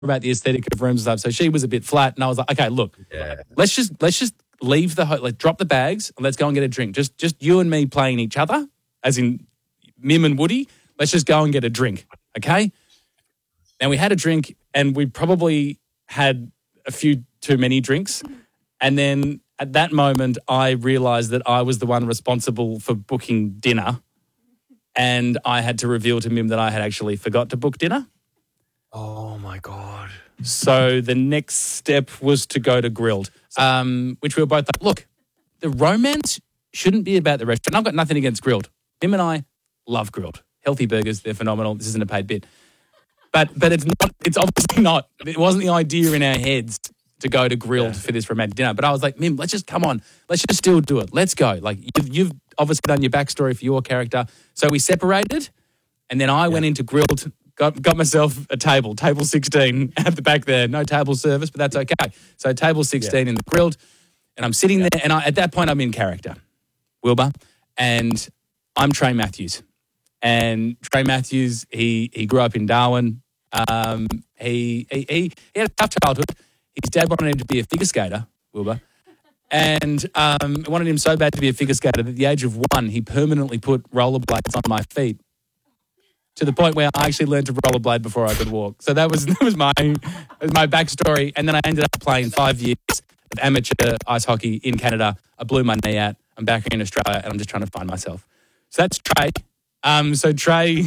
about the aesthetic of rooms and stuff. So she was a bit flat, and I was like, okay, look, let's just leave let's drop the bags and let's go and get a drink. Just you and me playing each other, as in Mim and Woody. Let's just go and get a drink, okay? And we had a drink, and we probably had a few too many drinks. And then at that moment, I realised that I was the one responsible for booking dinner, and I had to reveal to Mim that I had actually forgot to book dinner. Oh, my God. So the next step was to go to Grilled, which we were both like, look, the romance shouldn't be about the restaurant. I've got nothing against Grilled. Mim and I love Grilled. Healthy burgers, they're phenomenal. This isn't a paid bit. But it's not. It's obviously not. It wasn't the idea in our heads to go to Grilled for this romantic dinner. But I was like, Mim, let's just come on. Let's just still do it. Let's go. Like you've obviously done your backstory for your character. So we separated, and then I went into Grilled, got myself a table 16 at the back there. No table service, but that's okay. So table 16 in the Grilled, and I'm sitting there, and at that point I'm in character, Wilbur, and I'm Trey Matthews. And Trey Matthews, he grew up in Darwin. He had a tough childhood. His dad wanted him to be a figure skater, Wilbur, and wanted him so bad to be a figure skater that at the age of 1, he permanently put rollerblades on my feet to the point where I actually learned to rollerblade before I could walk. So that was my backstory. And then I ended up playing 5 years of amateur ice hockey in Canada. I blew my knee out. I'm back here in Australia, and I'm just trying to find myself. So that's Trey. So Trey...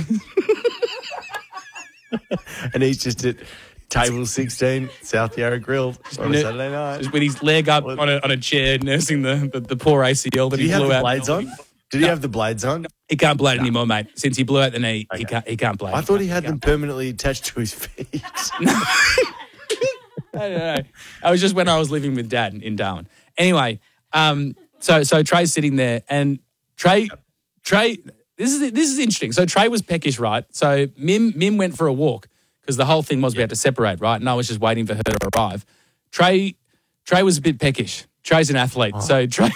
And he's just at table 16, South Yarra Grilled on a Saturday night. Just with his leg up on a chair, nursing the poor ACL that he blew out. Blades on? Did he have the blades on? He can't blade anymore, mate. Since he blew out the knee, he can't blade. I thought he had them permanently attached to his feet. I don't know. I was just when I was living with Dad in Darwin. Anyway, so Trey's sitting there, and Trey. This is interesting. So Trey was peckish, right? So Mim went for a walk because the whole thing was we had to separate, right? And I was just waiting for her to arrive. Trey was a bit peckish. Trey's an athlete, so Trey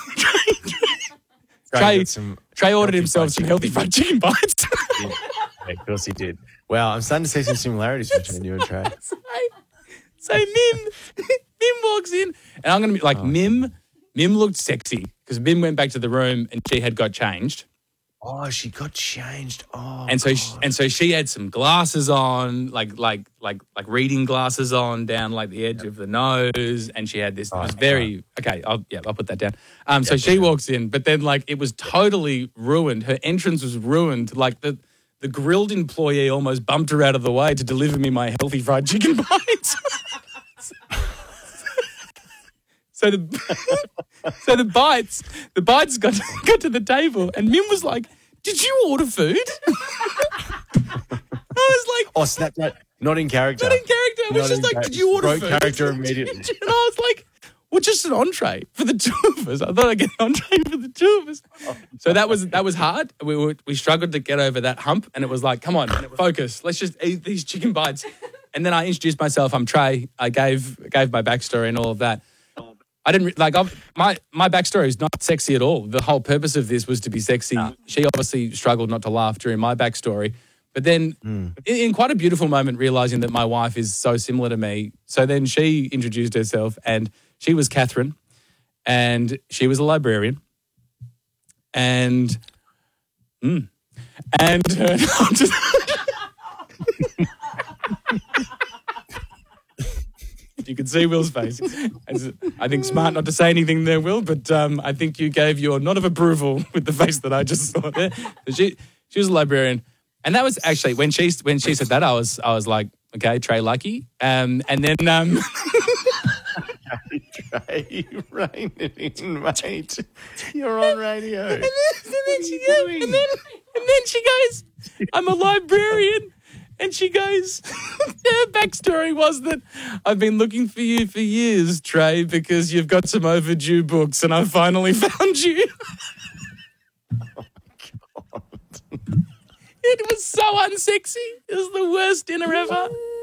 ordered himself some healthy fried chicken bites. Yeah, of course he did. Wow, I'm starting to see some similarities between you and Trey. So Mim walks in, and I'm going to be like, Mim looked sexy because Mim went back to the room and she had got changed. Oh, she got changed. Oh, and so she had some glasses on, like reading glasses on down like the edge of the nose, and she had this. It was very okay. I'll put that down. So she walks in, but then like it was totally ruined. Her entrance was ruined. Like the Grilled employee almost bumped her out of the way to deliver me my healthy fried chicken bites. So the bites got to the table, and Mim was like, "Did you order food?" I was like, "Oh, snap that! Not in character. Not in character." I was just like, "Did you order food?" Broke character immediately. And I was like, "Well, just an entree for the two of us." I thought I'd get an entree for the two of us. So that was hard. We struggled to get over that hump, and it was like, "Come on, focus. Let's just eat these chicken bites." And then I introduced myself. I'm Trey. I gave my backstory and all of that. I didn't my backstory is not sexy at all. The whole purpose of this was to be sexy. No. She obviously struggled not to laugh during my backstory, but then in quite a beautiful moment, realizing that my wife is so similar to me. So then she introduced herself, and she was Catherine, and she was a librarian, and you can see Will's face. I think smart not to say anything there, Will, but I think you gave your nod of approval with the face that I just saw there. She was a librarian, and that was actually when she said that I was like, okay, Trey lucky, and then Trey, rein it in, mate. You're on radio. And then she goes, I'm a librarian. And she goes, her backstory was that I've been looking for you for years, Trey, because you've got some overdue books and I finally found you. Oh, God. It was so unsexy. It was the worst dinner ever.